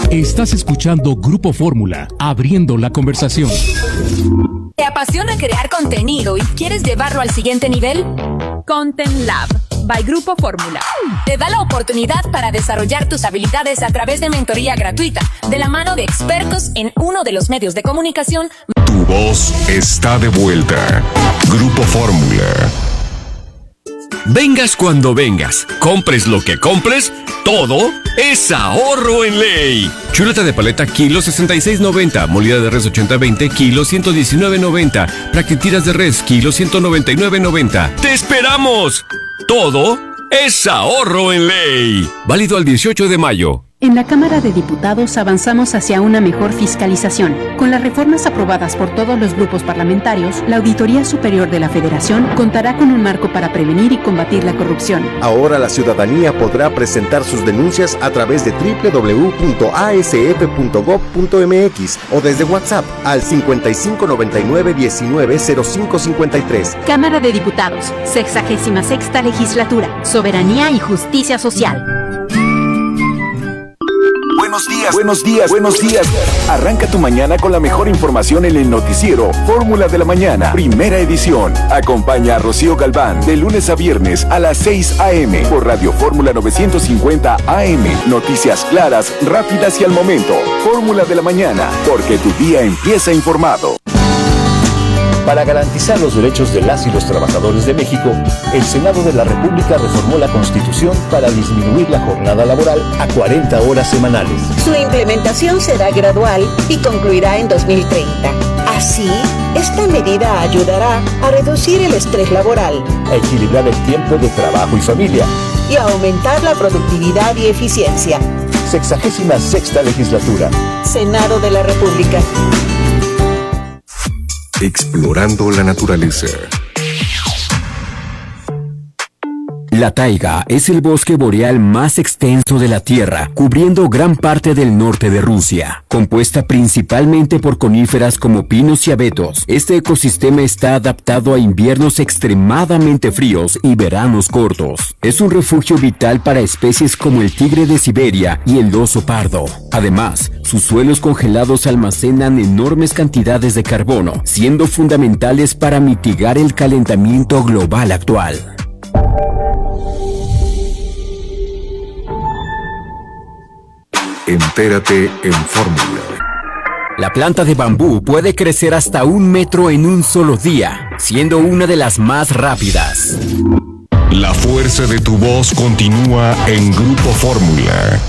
Estás escuchando Grupo Fórmula, abriendo la conversación. ¿Te apasiona crear contenido y quieres llevarlo al siguiente nivel? Content Lab by Grupo Fórmula te da la oportunidad para desarrollar tus habilidades a través de mentoría gratuita, de la mano de expertos en uno de los medios de comunicación. Tu voz está de vuelta. Grupo Fórmula. Vengas cuando vengas, compres lo que compres, todo es ahorro en ley. Chuleta de paleta kilo 66.90, molida de res 80-20 kilo 119.90, braquetiras de res kilo 199.90. ¡Te esperamos! Todo es ahorro en ley. Válido al 18 de mayo. En la Cámara de Diputados avanzamos hacia una mejor fiscalización. Con las reformas aprobadas por todos los grupos parlamentarios, la Auditoría Superior de la Federación contará con un marco para prevenir y combatir la corrupción. Ahora la ciudadanía podrá presentar sus denuncias a través de www.asf.gov.mx o desde WhatsApp al 5599-190553. Cámara de Diputados, 66ª Legislatura, Soberanía y Justicia Social. Buenos días. Arranca tu mañana con la mejor información en el noticiero Fórmula de la Mañana, primera edición. Acompaña a Rocío Galván de lunes a viernes a las 6 a.m. por Radio Fórmula 950 AM. Noticias claras, rápidas y al momento. Fórmula de la Mañana, porque tu día empieza informado. Para garantizar los derechos de las y los trabajadores de México, el Senado de la República reformó la Constitución para disminuir la jornada laboral a 40 horas semanales. Su implementación será gradual y concluirá en 2030. Así, esta medida ayudará a reducir el estrés laboral, a equilibrar el tiempo de trabajo y familia y a aumentar la productividad y eficiencia. 66ª Legislatura. Senado de la República. Explorando la naturaleza. La taiga es el bosque boreal más extenso de la Tierra, cubriendo gran parte del norte de Rusia. Compuesta principalmente por coníferas como pinos y abetos, este ecosistema está adaptado a inviernos extremadamente fríos y veranos cortos. Es un refugio vital para especies como el tigre de Siberia y el oso pardo. Además, sus suelos congelados almacenan enormes cantidades de carbono, siendo fundamentales para mitigar el calentamiento global actual. Entérate en Fórmula. La planta de bambú puede crecer hasta 1 metro en un solo día, siendo una de las más rápidas. La fuerza de tu voz continúa en Grupo Fórmula.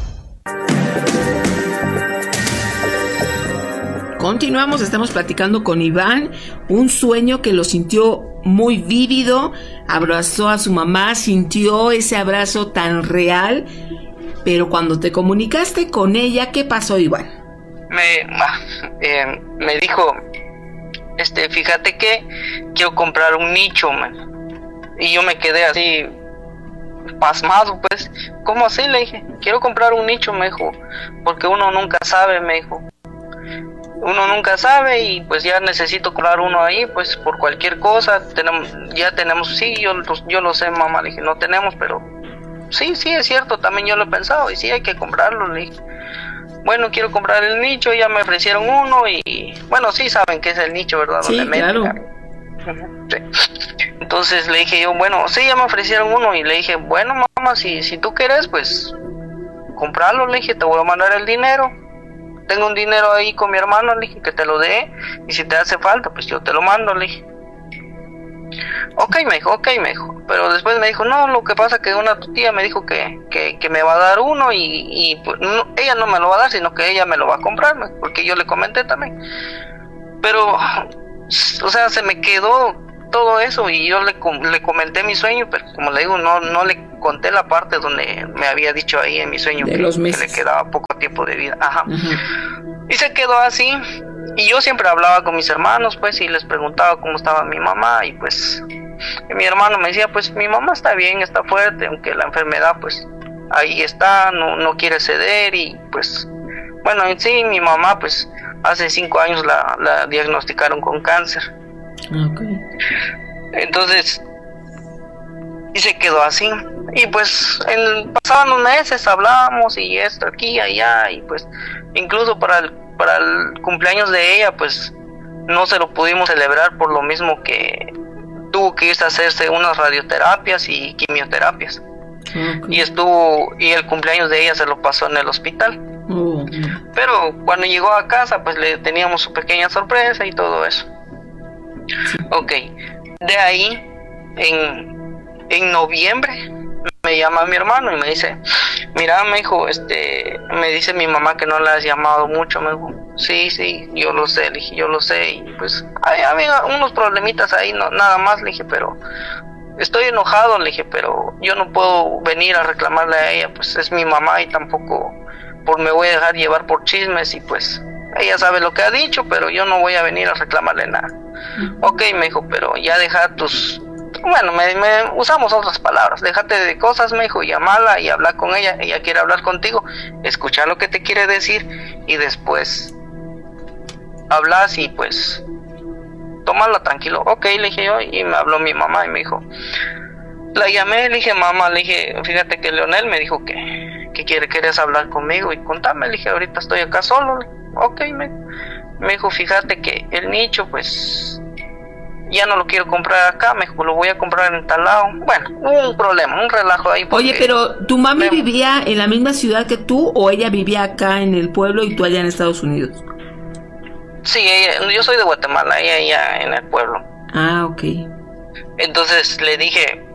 Continuamos, estamos platicando con Iván, un sueño que lo sintió muy vívido, abrazó a su mamá, sintió ese abrazo tan real, pero cuando te comunicaste con ella, ¿qué pasó, Iván? Me dijo, fíjate que quiero comprar un nicho, man. Y yo me quedé así, pasmado, pues. ¿Cómo así? Le dije, quiero comprar un nicho, me dijo, porque uno nunca sabe, me dijo. Uno nunca sabe y pues ya necesito comprar uno ahí, pues por cualquier cosa. Ya tenemos, sí, yo lo sé, mamá, le dije, no tenemos, pero sí, es cierto, también yo lo he pensado y sí hay que comprarlo, le dije. Bueno, quiero comprar el nicho, ya me ofrecieron uno y bueno, sí saben qué es el nicho, ¿verdad? Sí, donde claro. Sí. Entonces le dije yo, bueno, sí, ya me ofrecieron uno y le dije, bueno, mamá, si tú quieres, pues comprarlo, le dije, te voy a mandar el dinero. Tengo un dinero ahí con mi hermano, le dije, que te lo dé y si te hace falta, pues yo te lo mando, le dije. Ok, me dijo, pero después me dijo, no, lo que pasa que una tía me dijo que me va a dar uno y pues, no, ella no me lo va a dar, sino que ella me lo va a comprar, porque yo le comenté también. Pero, o sea, se me quedó todo eso y yo le comenté mi sueño, pero como le digo, no le conté la parte donde me había dicho ahí en mi sueño que le quedaba poco tiempo de vida. Ajá. Uh-huh. Y se quedó así. Y yo siempre hablaba con mis hermanos, pues, y les preguntaba cómo estaba mi mamá, y pues, mi hermano me decía, pues, mi mamá está bien, está fuerte, aunque la enfermedad, pues, ahí está, no quiere ceder, y pues, bueno, en sí, mi mamá, pues, hace 5 años la diagnosticaron con cáncer. Okay. Entonces, Y se quedó así. Y pues pasaban los meses, hablábamos y esto, aquí, allá, y pues incluso para el cumpleaños de ella, pues no se lo pudimos celebrar por lo mismo que tuvo que irse a hacerse unas radioterapias y quimioterapias. Y el cumpleaños de ella se lo pasó en el hospital. Pero cuando llegó a casa, pues le teníamos su pequeña sorpresa y todo eso. De ahí, en noviembre, me llama mi hermano y me dice, mira, me dijo, me dice mi mamá que no la has llamado mucho. Me dijo, sí, yo lo sé, le dije, yo lo sé, y pues había unos problemitas ahí, no, nada más, le dije, pero estoy enojado, le dije, pero yo no puedo venir a reclamarle a ella, pues es mi mamá y tampoco me voy a dejar llevar por chismes, y pues ella sabe lo que ha dicho, pero yo no voy a venir a reclamarle nada. Me dijo, pero ya deja tus... Bueno, usamos otras palabras, déjate de cosas, me dijo, llamala y habla con ella quiere hablar contigo, escucha lo que te quiere decir y después hablas y pues tómala tranquilo. Le dije yo, y me habló mi mamá y me dijo, la llamé, le dije, mamá, le dije, fíjate que Leonel me dijo que quieres hablar conmigo y contame, le dije, ahorita estoy acá solo. Me dijo, fíjate que el nicho pues ya no lo quiero comprar acá, me dijo, lo voy a comprar en tal lado. Bueno, hubo un problema, un relajo ahí. Oye, pero ¿tu mami vivía en la misma ciudad que tú o ella vivía acá en el pueblo y tú allá en Estados Unidos? Sí, yo soy de Guatemala, ella allá en el pueblo. Entonces le dije,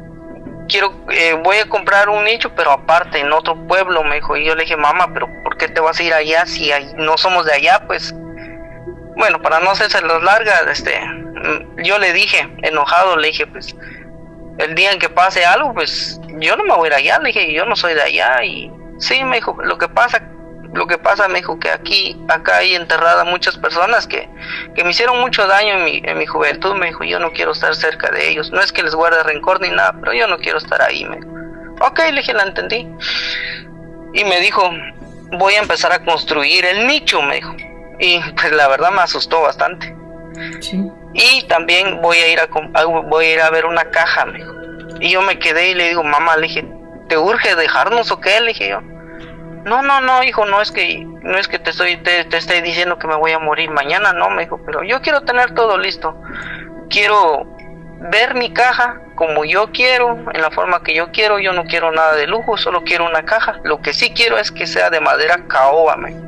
voy a comprar un nicho, pero aparte, en otro pueblo, me dijo. Y yo le dije, mamá, pero ¿por qué te vas a ir allá si no somos de allá? Pues, bueno, para no hacerse las largas, yo le dije, enojado, le dije, pues, el día en que pase algo, pues, yo no me voy a ir allá, le dije, yo no soy de allá. Y sí, me dijo, lo que pasa, me dijo, que acá hay enterradas muchas personas que me hicieron mucho daño en mi juventud, me dijo, yo no quiero estar cerca de ellos, no es que les guarde rencor ni nada, pero yo no quiero estar ahí, me dijo. Le dije, la entendí. Y me dijo, voy a empezar a construir el nicho, me dijo. Y pues la verdad me asustó bastante. Y también voy a ir a ver una caja, me dijo. Y yo me quedé y le digo, mamá, le dije, ¿te urge dejarnos o qué? Le dije yo. No, hijo, no es que te estoy diciendo que me voy a morir mañana, no, me dijo, pero yo quiero tener todo listo. Quiero ver mi caja como yo quiero, en la forma que yo quiero. Yo no quiero nada de lujo, solo quiero una caja. Lo que sí quiero es que sea de madera caoba, me dijo.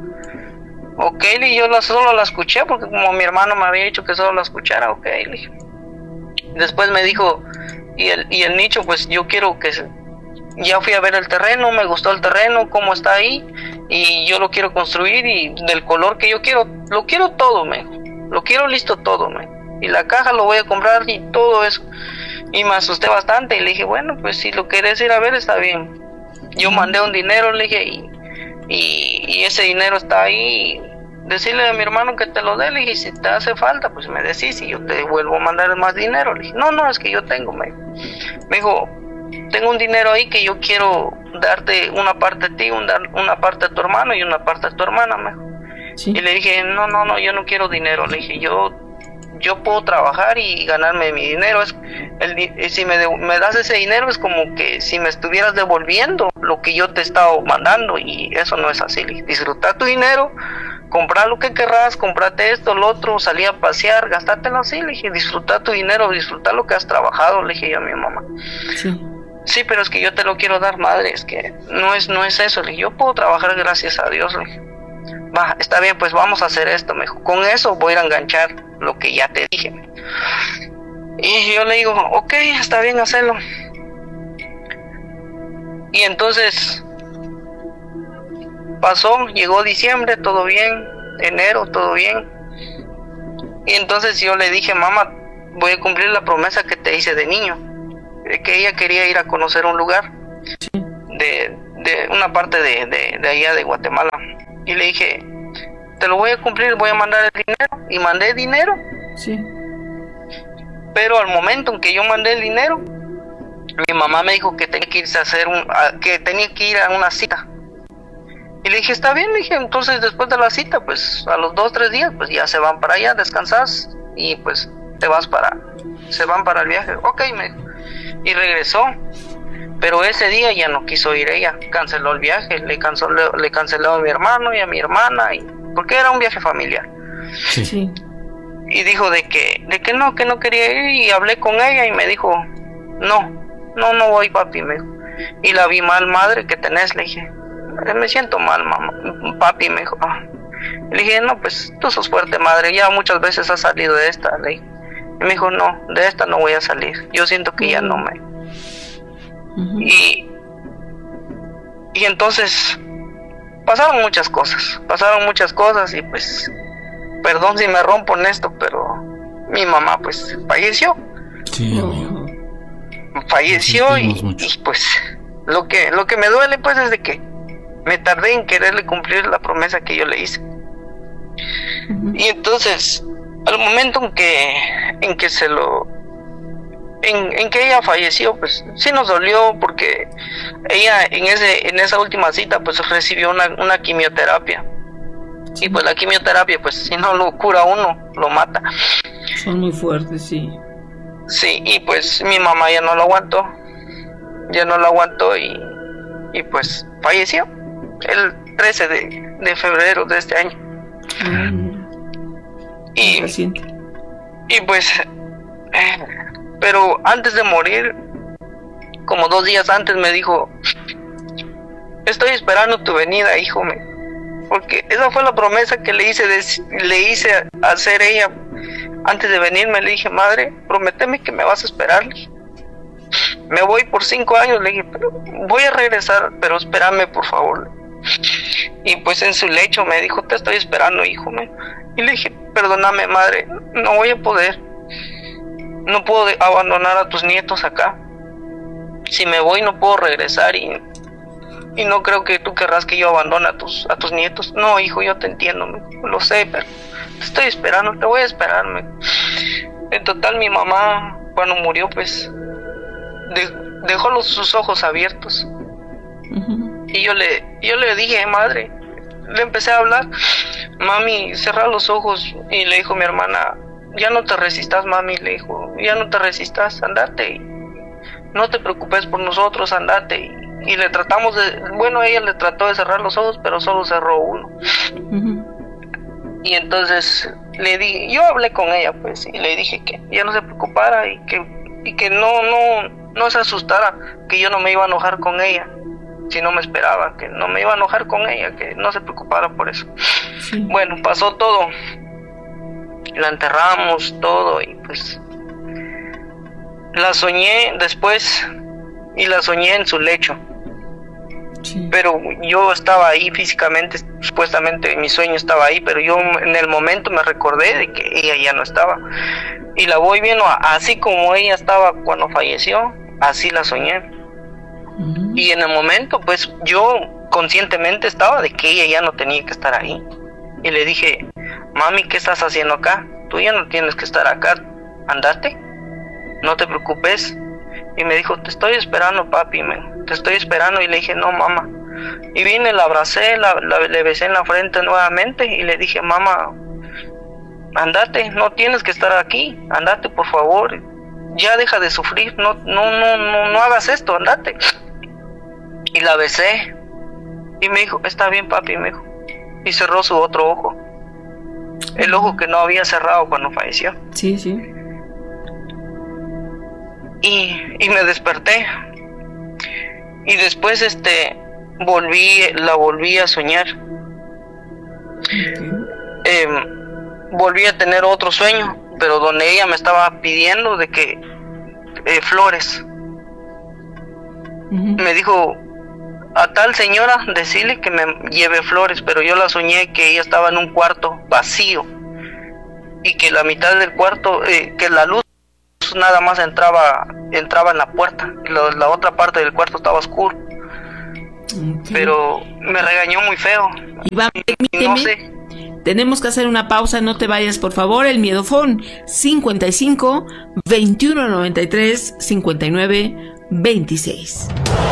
Y yo solo la escuché, porque como mi hermano me había dicho que solo la escuchara, le dije. Después me dijo, y el nicho, pues yo quiero que ya fui a ver el terreno, me gustó el terreno, cómo está ahí, y yo lo quiero construir, y del color que yo quiero, lo quiero todo, lo quiero listo todo, y la caja lo voy a comprar y todo eso. Y me asusté bastante y le dije, bueno, pues si lo querés ir a ver está bien. Yo mandé un dinero, le dije, y ese dinero está ahí, decirle a mi hermano que te lo dé, le dije, si te hace falta, pues me decís y yo te vuelvo a mandar más dinero. Le dije, no, es que yo tengo, me dijo, tengo un dinero ahí que yo quiero darte una parte a ti, una parte a tu hermano y una parte a tu hermana, me dijo. Y le dije, no, yo no quiero dinero, le dije, yo puedo trabajar y ganarme mi dinero. Si me das ese dinero es como que si me estuvieras devolviendo lo que yo te he estado mandando, y eso no es así. Le dije, disfruta tu dinero, comprar lo que querrás, comprate esto, lo otro, salí a pasear, gastátelo así. Le dije, disfruta tu dinero, disfruta lo que has trabajado, le dije yo a mi mamá. Sí, pero es que yo te lo quiero dar, madre, es que no es eso. Le dije, yo puedo trabajar, gracias a Dios. Le dije, va, está bien, pues vamos a hacer esto, me dijo. Con eso voy a ir a enganchar lo que ya te dije. Y yo le digo, está bien, hacerlo. Y entonces pasó, llegó diciembre, todo bien, enero, todo bien. Y entonces yo le dije, mamá, voy a cumplir la promesa que te hice de niño, que ella quería ir a conocer un lugar de una parte de allá de Guatemala. Y le dije, te lo voy a cumplir, voy a mandar el dinero. Y mandé dinero. Pero al momento en que yo mandé el dinero, mi mamá me dijo que tenía que irse que tenía que ir a una cita. Y le dije, está bien, le dije, entonces después de la cita, pues a los 2-3 días, pues ya se van para allá, descansas y pues se van para el viaje. Me dijo. y regresó. Pero ese día ya no quiso ir ella, canceló el viaje, le canceló a mi hermano y a mi hermana, porque era un viaje familiar. Sí. Y dijo de que no quería ir, y hablé con ella y me dijo, no voy, papi, me dijo. Y la vi mal, madre, ¿qué tenés? Le dije, me siento mal, mamá, papi, me dijo. Le dije, no, pues tú sos fuerte, madre, ya muchas veces has salido de esta, le dije. Y me dijo, no, de esta no voy a salir, yo siento que ya no me... Y entonces pasaron muchas cosas y pues, perdón si me rompo en esto, pero mi mamá pues falleció. Sí, amigo. Falleció y pues lo que me duele pues es de que me tardé en quererle cumplir la promesa que yo le hice. Y entonces al momento en que ella falleció, pues sí nos dolió, porque ella en esa última cita pues recibió una quimioterapia. Y pues la quimioterapia, pues si no lo cura uno, lo mata. Son muy fuertes, sí. Sí, y pues mi mamá ya no lo aguantó y pues falleció el 13 de febrero de este año. Y pues pero antes de morir, como 2 días antes, me dijo, estoy esperando tu venida, hijo mío, porque esa fue la promesa que le hice hacer ella antes de venirme. Le dije, madre, prométeme que me vas a esperar. Me voy por 5 años, le dije, pero voy a regresar, pero espérame por favor. Y pues en su lecho me dijo, te estoy esperando, hijo mío. Y le dije, perdóname, madre, no voy a poder. No puedo abandonar a tus nietos acá. Si me voy no puedo regresar y no creo que tú querrás que yo abandone a tus nietos. No, hijo, yo te entiendo, lo sé, pero te estoy esperando, te voy a esperarme. En total, mi mamá cuando murió pues dejó sus ojos abiertos. Y yo le dije, madre, le empecé a hablar, mami, cerra los ojos. Y le dijo mi hermana, ya no te resistas, mami, le dijo, ya no te resistas, andate, no te preocupes por nosotros, andate. Y le tratamos ella le trató de cerrar los ojos, pero solo cerró uno. Y entonces yo hablé con ella pues, y le dije que ya no se preocupara y que no se asustara, que yo no me iba a enojar con ella si no me esperaba, que no me iba a enojar con ella, que no se preocupara por eso. Bueno, pasó todo, la enterramos todo y pues la soñé después, y la soñé en su lecho. Pero yo estaba ahí físicamente, supuestamente mi sueño estaba ahí, pero yo en el momento me recordé de que ella ya no estaba, y la voy viendo así como ella estaba cuando falleció, así la soñé. Y en el momento pues yo conscientemente estaba de que ella ya no tenía que estar ahí, y le dije, mami, ¿qué estás haciendo acá? Tú ya no tienes que estar acá, andate, no te preocupes. Y me dijo, te estoy esperando, papi, te estoy esperando. Y le dije, no, mamá. Y vine, la abracé, le besé en la frente nuevamente y le dije, mamá, andate, no tienes que estar aquí, andate, por favor, ya deja de sufrir, no hagas esto, andate. Y la besé y me dijo, está bien, papi, me dijo. Y cerró su otro ojo, el ojo que no había cerrado cuando falleció. Sí. Y me desperté, y después la volví a soñar. Volví a tener otro sueño, pero donde ella me estaba pidiendo de que flores. Me dijo, a tal señora decirle que me lleve flores, pero yo la soñé que ella estaba en un cuarto vacío, y que la mitad del cuarto, que la luz nada más entraba en la puerta, y la otra parte del cuarto estaba oscuro. Pero me regañó muy feo. Iván, permíteme, no sé. Tenemos que hacer una pausa, no te vayas, por favor. El Miedofón 55 21 93 59 26.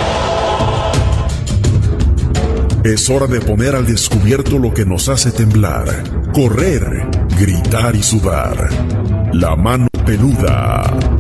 Es hora de poner al descubierto lo que nos hace temblar, correr, gritar y sudar. La mano peluda.